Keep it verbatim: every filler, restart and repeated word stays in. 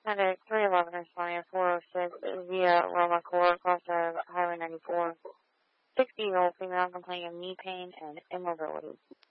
Medic three eleven responding at four oh six via Roma Court, across of Highway ninety-four. sixty-year-old female complaining of knee pain and immobility.